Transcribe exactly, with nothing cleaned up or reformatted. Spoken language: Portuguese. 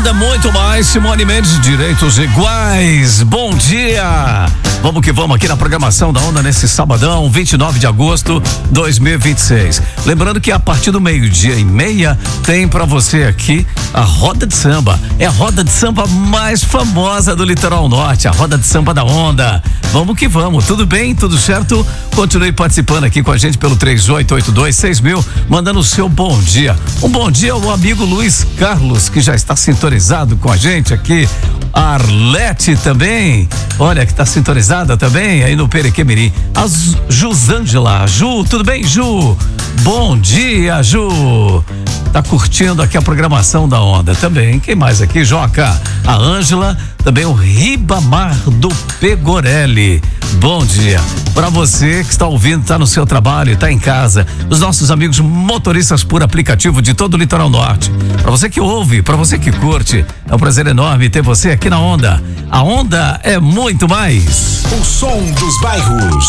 Onda muito mais, Simone Mendes, direitos iguais. Bom dia. Vamos que vamos aqui na programação da Onda nesse sabadão, vinte e nove de agosto de dois mil e vinte e seis. Lembrando que a partir do meio-dia e meia tem pra você aqui a roda de samba. É a roda de samba mais famosa do Litoral Norte, a roda de samba da Onda. Vamos que vamos, tudo bem, tudo certo? Continue participando aqui com a gente pelo três oito oito dois seis mil, mandando o seu bom dia. Um bom dia ao amigo Luiz Carlos, que já está sintonizado com a gente aqui. A Arlete também, olha que está sintonizada também aí no Perequemirim. A Jusângela, Ju, tudo bem, Ju? Bom dia, Ju. Tá curtindo aqui a programação da Onda também. Quem mais aqui? Joca, a Ângela, também o Ribamar do Pegorelli. Bom dia para você que está ouvindo, está no seu trabalho, está em casa, os nossos amigos motoristas por aplicativo de todo o Litoral Norte. Para você que ouve, para você que curte, é um prazer enorme ter você aqui na Onda. A Onda é muito mais. O som dos bairros.